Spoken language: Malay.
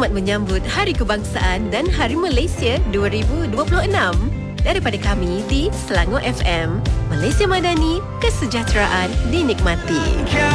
selamat menyambut Hari Kebangsaan dan Hari Malaysia 2026 daripada kami di Selangor FM. Malaysia Madani, kesejahteraan dinikmati.